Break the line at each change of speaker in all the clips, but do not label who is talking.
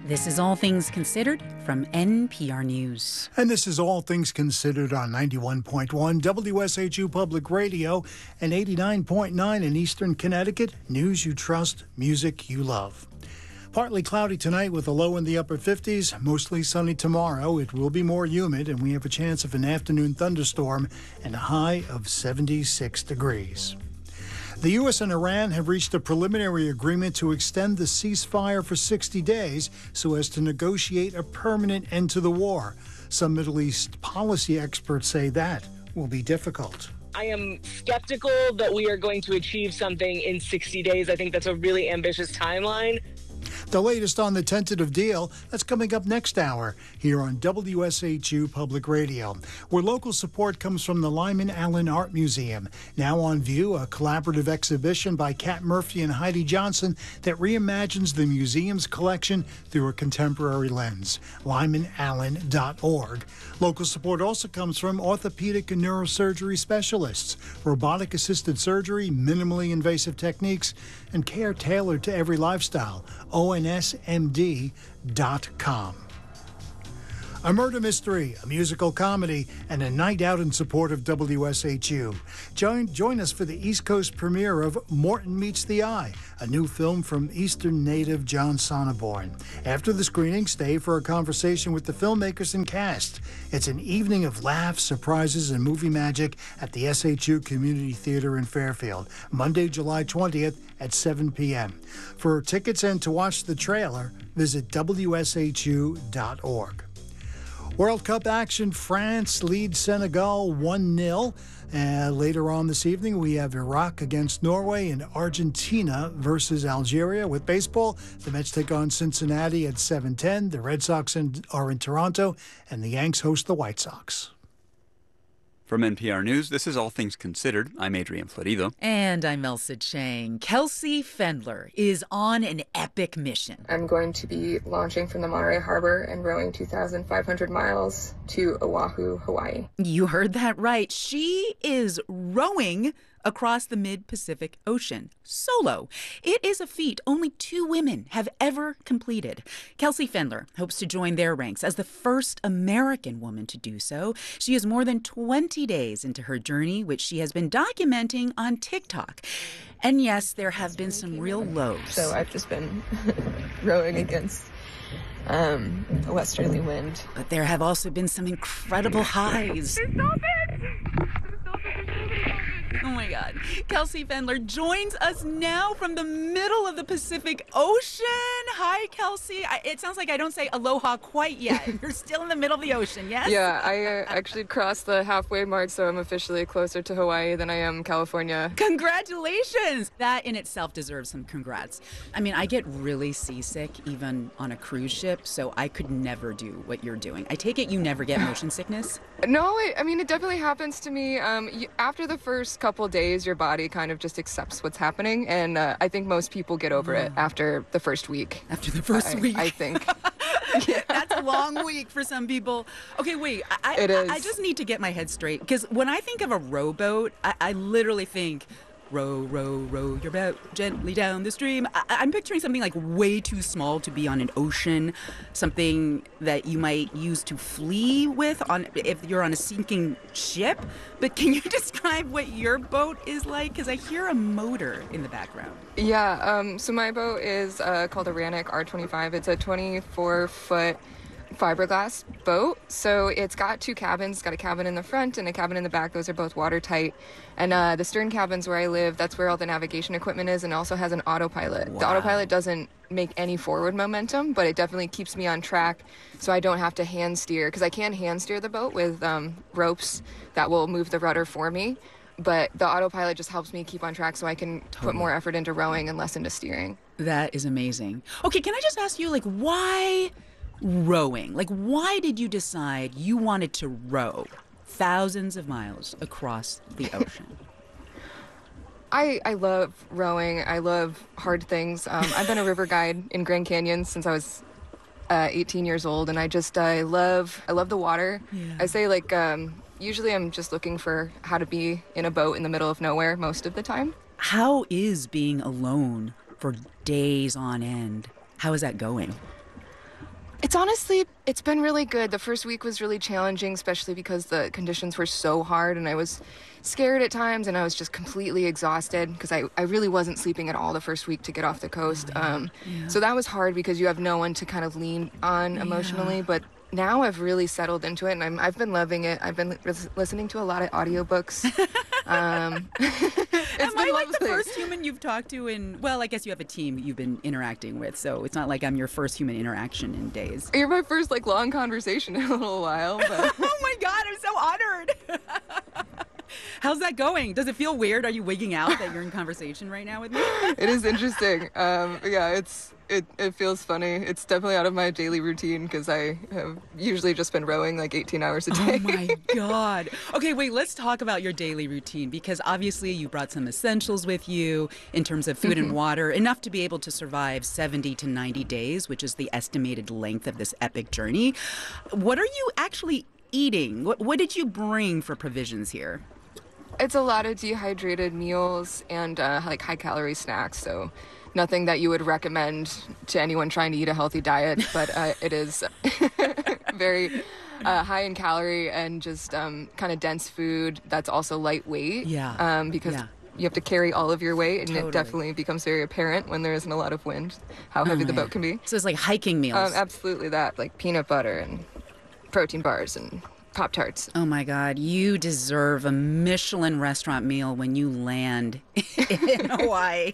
This is All Things Considered from NPR News.
And this is All Things Considered on 91.1 WSHU Public Radio and 89.9 in Eastern Connecticut. News you trust, music you love. Partly cloudy tonight with a low in the upper 50s. Mostly sunny tomorrow. It will be more humid, and we have a chance of an afternoon thunderstorm and a high of 76 degrees. The U.S. and Iran have reached a preliminary agreement to extend the ceasefire for 60 days so as to negotiate a permanent end to the war. Some Middle East policy experts say that will be difficult.
I am skeptical that we are going to achieve something in 60 days. I think that's a really ambitious timeline.
The latest on the tentative deal, that's coming up next hour here on WSHU Public Radio, where local support comes from the Lyman Allen Art Museum. Now on view, a collaborative exhibition by Kat Murphy and Heidi Johnson that reimagines the museum's collection through a contemporary lens. LymanAllen.org. Local support also comes from orthopedic and neurosurgery specialists, robotic-assisted surgery, minimally invasive techniques, and care tailored to every lifestyle. ONSMD.com. A murder mystery, a musical comedy, and a night out in support of WSHU. Join us for the East Coast premiere of Morton Meets the Eye, a new film from Eastern native John Sonneborn. After the screening, stay for a conversation with the filmmakers and cast. It's an evening of laughs, surprises, and movie magic at the SHU Community Theater in Fairfield, Monday, July 20th at 7 p.m. For tickets and to watch the trailer, visit WSHU.org. World Cup action, France leads Senegal 1-0. Later on this evening, we have Iraq against Norway and Argentina versus Algeria. With baseball, the Mets take on Cincinnati at 7:10. The Red Sox are in Toronto, and the Yanks host the White Sox.
From NPR News, this is All Things Considered. I'm Adrian Florido.
And I'm Elsa Chang. Kelsey Fendler is on an epic mission.
I'm going to be launching from the Monterey Harbor and rowing 2,500 miles to Oahu, Hawaii.
You heard that right. She is rowing across the mid-Pacific Ocean, solo. It is a feat only 2 women have ever completed. Kelsey Fendler hopes to join their ranks as the first American woman to do so. She is more than 20 days into her journey, which she has been documenting on TikTok. And yes, there have been some real lows.
So I've just been rowing against a westerly wind.
But there have also been some incredible highs.
Stop it!
Oh my God. Kelsey Fendler joins us now from the middle of the Pacific Ocean. Hi, Kelsey. It sounds like I don't say aloha quite yet. You're still in the middle of the ocean, yes?
Yeah, I actually crossed the halfway mark, so I'm officially closer to Hawaii than I am California.
Congratulations! That in itself deserves some congrats. I mean, I get really seasick even on a cruise ship, so I could never do what you're doing. I take it you never get motion sickness?
No, it definitely happens to me. After the first couple days, your body kind of just accepts what's happening, and I think most people get over it after the first week.
After the first week?
I think.
Yeah. That's a long week for some people. Okay, wait.
It is.
I just need to get my head straight, because when I think of a rowboat, I literally think, row, row, row your boat gently down the stream. I'm picturing something like way too small to be on an ocean, something that you might use to flee with if you're on a sinking ship. But can you describe what your boat is like? Because I hear a motor in the background.
Yeah, so my boat is called a Rannoch R25. It's a 24-foot fiberglass boat. So it's got 2 cabins. It's got a cabin in the front and a cabin in the back. Those are both watertight. And the stern cabins where I live, that's where all the navigation equipment is, and also has an autopilot.
Wow.
The autopilot doesn't make any forward momentum, but it definitely keeps me on track so I don't have to hand steer, because I can hand steer the boat with ropes that will move the rudder for me. But the autopilot just helps me keep on track so I can put more effort into rowing and less into steering.
That is amazing. Okay, can I just ask you, why rowing? Why did you decide you wanted to row thousands of miles across the ocean?
I love rowing. I love hard things. I've been a river guide in Grand Canyon since I was 18 years old, and I love the water. Yeah. I say usually I'm just looking for how to be in a boat in the middle of nowhere most of the time.
How is being alone for days on end? How is that going?
It's honestly, it's been really good. The first week was really challenging, especially because the conditions were so hard and I was scared at times and I was just completely exhausted because I really wasn't sleeping at all the first week to get off the coast. So that was hard because you have no one to kind of lean on emotionally, but now I've really settled into it and I've been loving it. I've been listening to a lot of audiobooks.
Am I like the first human you've talked to in, well, I guess you have a team you've been interacting with, so it's not like I'm your first human interaction in days.
You're my first like long conversation in a little while. But...
Oh my God, I'm so honored. How's that going? Does it feel weird? Are you wigging out that you're in conversation right now with me?
It is interesting. Yeah, it feels funny. It's definitely out of my daily routine because I have usually just been rowing like 18 hours a day.
Oh my God. Okay, wait, let's talk about your daily routine because obviously you brought some essentials with you in terms of food and water, enough to be able to survive 70 to 90 days, which is the estimated length of this epic journey. What are you actually eating? What did you bring for provisions here?
It's a lot of dehydrated meals and like high-calorie snacks, so nothing that you would recommend to anyone trying to eat a healthy diet, but it is very high in calorie and just kind of dense food that's also lightweight. Because you have to carry all of your weight, and it definitely becomes very apparent when there isn't a lot of wind how heavy the boat can be.
So it's like hiking meals.
Absolutely that, like peanut butter and protein bars and Pop-Tarts.
Oh my God, you deserve a Michelin restaurant meal when you land in Hawaii.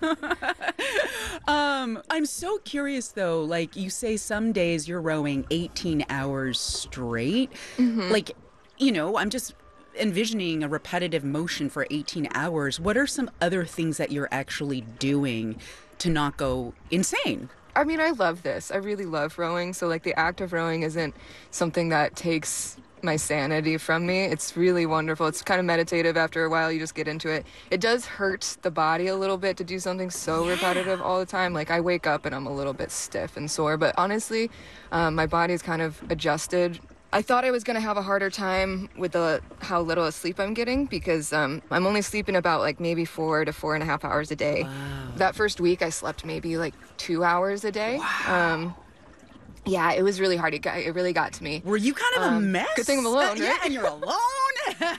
I'm so curious though, like you say some days you're rowing 18 hours straight. Like, you know, I'm just envisioning a repetitive motion for 18 hours. What are some other things that you're actually doing to not go insane?
I mean, I love this. I really love rowing. So like the act of rowing isn't something that takes my sanity from me. It's really wonderful. It's kind of meditative. After a while, you just get into it. It does hurt the body a little bit to do something so repetitive all the time. Like I wake up and I'm a little bit stiff and sore, but honestly, my body's kind of adjusted. I thought I was going to have a harder time with how little sleep I'm getting because I'm only sleeping about like maybe 4 to 4.5 hours a day. Wow. That first week I slept maybe like 2 hours a day. Wow. Yeah, it was really hard. It really got to me.
Were you kind of a mess?
Good thing I'm alone, right?
Yeah, and you're alone.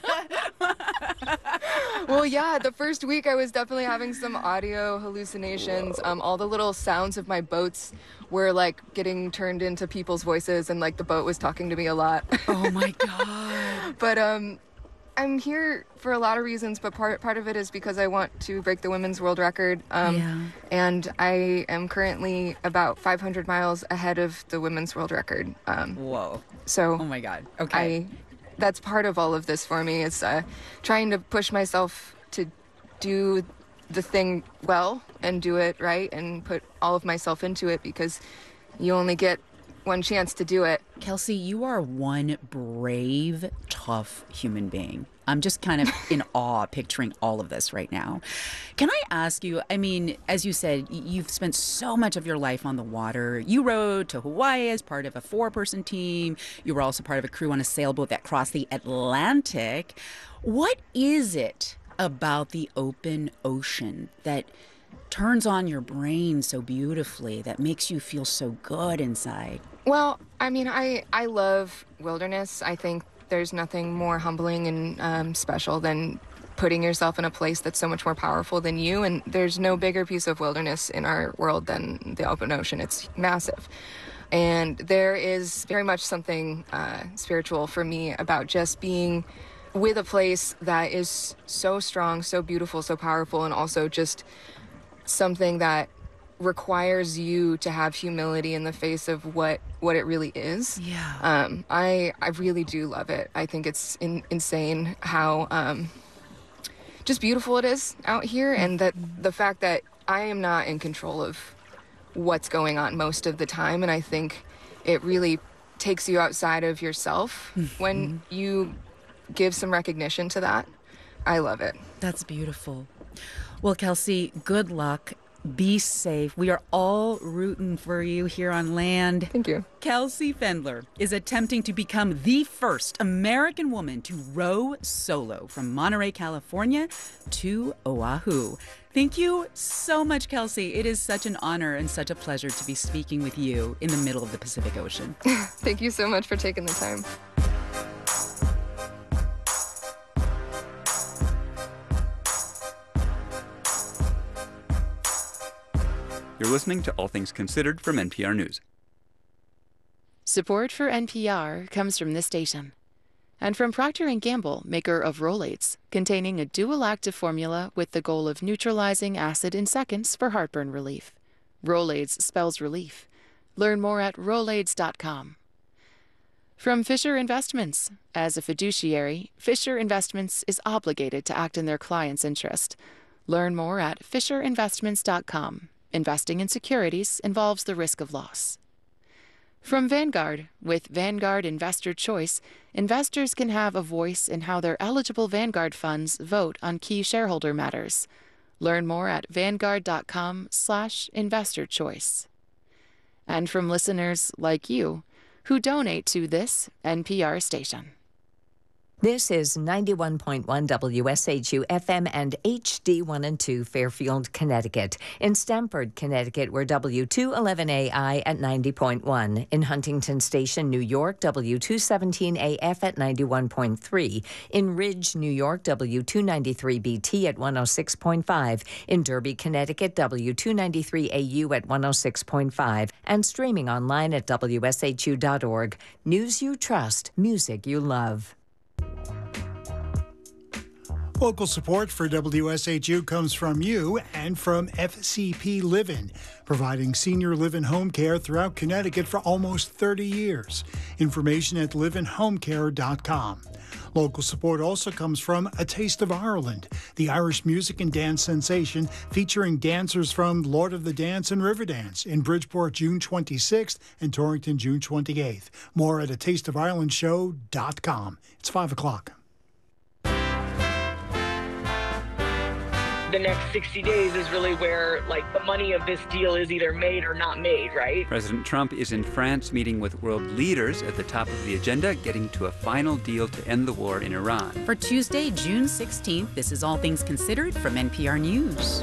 Well, yeah, the first week I was definitely having some audio hallucinations. All the little sounds of my boats were like getting turned into people's voices, and like the boat was talking to me a lot.
Oh my God.
But I'm here for a lot of reasons, but part of it is because I want to break the women's world record. And I am currently about 500 miles ahead of the women's world record.
Whoa.
So,
oh my God. Okay.
That's part of all of this for me. It's trying to push myself to do the thing well and do it right and put all of myself into it because you only get one chance to do it.
Kelsey, you are one brave, tough human being. I'm just kind of in awe picturing all of this right now. Can I ask you, I mean, as you said, you've spent so much of your life on the water. You rowed to Hawaii as part of a 4-person team. You were also part of a crew on a sailboat that crossed the Atlantic. What is it about the open ocean that turns on your brain so beautifully, that makes you feel so good inside?
Well, I mean, I love wilderness. I think there's nothing more humbling and special than putting yourself in a place that's so much more powerful than you. And there's no bigger piece of wilderness in our world than the open ocean. It's massive. And there is very much something spiritual for me about just being with a place that is so strong, so beautiful, so powerful, and also just something that requires you to have humility in the face of what it really is.
Yeah.
I really do love it. I think it's insane how just beautiful it is out here, and that the fact that I am not in control of what's going on most of the time, and I think it really takes you outside of yourself when you give some recognition to that. I love it.
That's beautiful. Well, Kelsey, good luck. Be safe. We are all rooting for you here on land.
Thank you.
Kelsey Fendler is attempting to become the first American woman to row solo from Monterey, California to Oahu. Thank you so much, Kelsey. It is such an honor and such a pleasure to be speaking with you in the middle of the Pacific Ocean.
Thank you so much for taking the time.
You're listening to All Things Considered from NPR News.
Support for NPR comes from this station and from Procter & Gamble, maker of Rolaids, containing a dual active formula with the goal of neutralizing acid in seconds for heartburn relief. Rolaids spells relief. Learn more at rolaids.com. From Fisher Investments. As a fiduciary, Fisher Investments is obligated to act in their client's interest. Learn more at fisherinvestments.com. Investing in securities involves the risk of loss. From Vanguard. With Vanguard Investor Choice, investors can have a voice in how their eligible Vanguard funds vote on key shareholder matters. Learn more at vanguard.com/investorchoice. And from listeners like you who donate to this NPR station.
This is 91.1 WSHU FM and HD1 and 2 Fairfield, Connecticut. In Stamford, Connecticut, we're W211AI at 90.1. In Huntington Station, New York, W217AF at 91.3. In Ridge, New York, W293BT at 106.5. In Derby, Connecticut, W293AU at 106.5. And streaming online at WSHU.org. News you trust, music you love.
Local support for WSHU comes from you and from FCP Living, providing senior living home care throughout Connecticut for almost 30 years. Information at livinghomecare.com. Local support also comes from A Taste of Ireland, the Irish music and dance sensation featuring dancers from Lord of the Dance and Riverdance in Bridgeport June 26th and Torrington June 28th. More at atasteofirelandshow.com. It's 5 o'clock.
The next 60 days is really where, the money of this deal is either made or not made, right?
President Trump is in France meeting with world leaders at the top of the agenda, getting to a final deal to end the war in Iran.
For Tuesday, June 16th, this is All Things Considered from NPR News.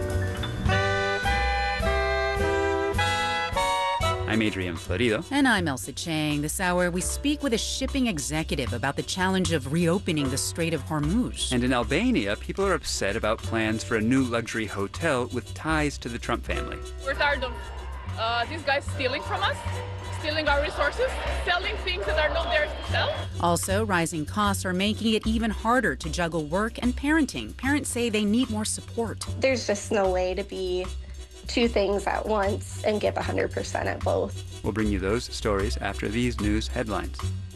I'm Adrian Florido.
And I'm Elsa Chang. This hour, we speak with a shipping executive about the challenge of reopening the Strait of Hormuz.
And in Albania, people are upset about plans for a new luxury hotel with ties to the Trump family.
We're tired of these guys stealing from us, stealing our resources, selling things that are not theirs to sell.
Also, rising costs are making it even harder to juggle work and parenting. Parents say they need more support.
There's just no way to be two things at once and give 100% at both.
We'll bring you those stories after these news headlines.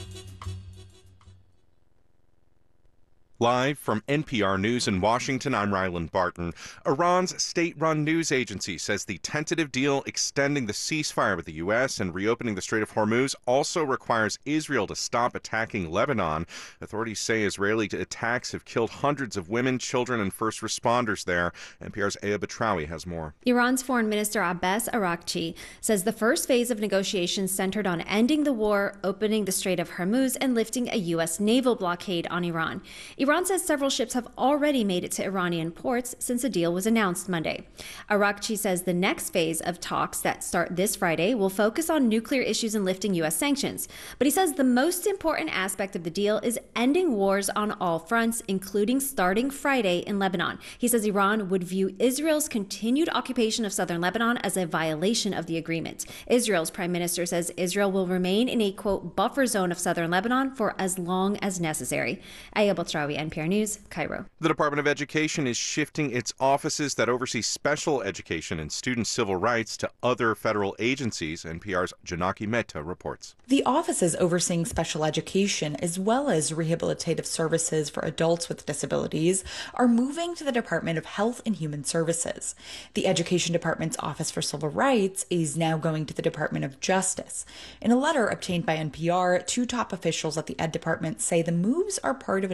Live from NPR News in Washington, I'm Ryland Barton. Iran's state-run news agency says the tentative deal extending the ceasefire with the U.S. and reopening the Strait of Hormuz also requires Israel to stop attacking Lebanon. Authorities say Israeli attacks have killed hundreds of women, children, and first responders there. NPR's Aya Batrawi has more.
Iran's Foreign Minister Abbas Araghchi says the first phase of negotiations centered on ending the war, opening the Strait of Hormuz, and lifting a U.S. naval blockade on Iran. Iran says several ships have already made it to Iranian ports since the deal was announced Monday. Araghchi says the next phase of talks that start this Friday will focus on nuclear issues and lifting U.S. sanctions. But he says the most important aspect of the deal is ending wars on all fronts, including starting Friday in Lebanon. He says Iran would view Israel's continued occupation of southern Lebanon as a violation of the agreement. Israel's prime minister says Israel will remain in a, quote, buffer zone of southern Lebanon for as long as necessary. Aya Batrawi, NPR News, Cairo.
The Department of Education is shifting its offices that oversee special education and student civil rights to other federal agencies. NPR's Janaki Mehta reports.
The offices overseeing special education as well as rehabilitative services for adults with disabilities are moving to the Department of Health and Human Services. The Education Department's Office for Civil Rights is now going to the Department of Justice. In a letter obtained by NPR, two top officials at the Ed Department say the moves are part of an administration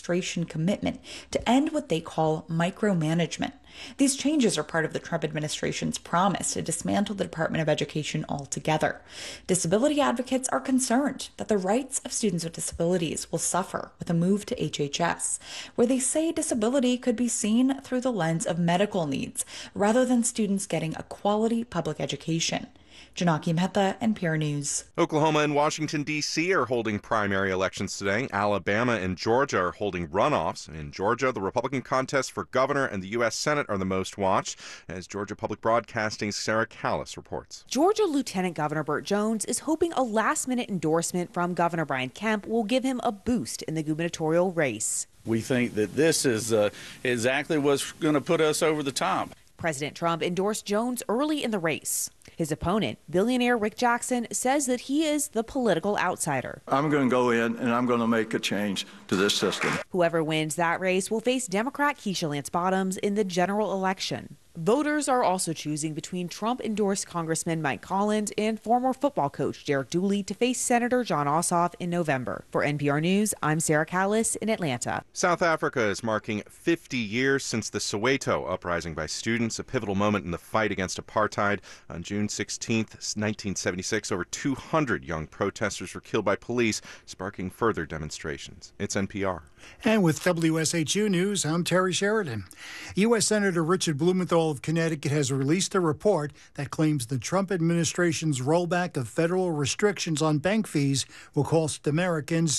administration commitment to end what they call micromanagement. These changes are part of the Trump administration's promise to dismantle the Department of Education altogether. Disability advocates are concerned that the rights of students with disabilities will suffer with a move to HHS, where they say disability could be seen through the lens of medical needs rather than students getting a quality public education. Janaki Mehta, NPR News.
Oklahoma and Washington, D.C. are holding primary elections today. Alabama and Georgia are holding runoffs. In Georgia, the Republican contests for governor and the U.S. Senate are the most watched, as Georgia Public Broadcasting's Sarah Callis reports.
Georgia Lieutenant Governor Burt Jones is hoping a last-minute endorsement from Governor Brian Kemp will give him a boost in the gubernatorial race.
We think that this is exactly what's going to put us over the top.
President Trump endorsed Jones early in the race. His opponent, billionaire Rick Jackson, says that he is the political outsider.
I'm going to go in and I'm going to make a change to this system.
Whoever wins that race will face Democrat Keisha Lance Bottoms in the general election. Voters are also choosing between Trump-endorsed Congressman Mike Collins and former football coach Derek Dooley to face Senator Jon Ossoff in November. For NPR News, I'm Sarah Callis in Atlanta.
South Africa is marking 50 years since the Soweto uprising by students, a pivotal moment in the fight against apartheid. On June 16, 1976, over 200 young protesters were killed by police, sparking further demonstrations. It's NPR.
And with WSHU News, I'm Terry Sheridan. U.S. Senator Richard Blumenthal of Connecticut has released a report that claims the Trump administration's rollback of federal restrictions on bank fees will cost Americans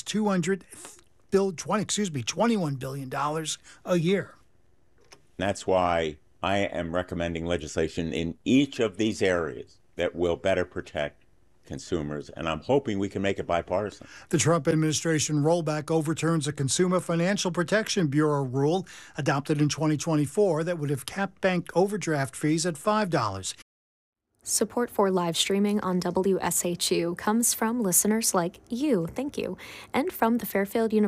$21 billion a year.
That's why I am recommending legislation in each of these areas that will better protect consumers, and I'm hoping we can make it bipartisan.
The Trump administration rollback overturns a Consumer Financial Protection Bureau rule adopted in 2024 that would have capped bank overdraft fees at $5.
Support for live streaming on WSHU comes from listeners like you, thank you, and from the Fairfield University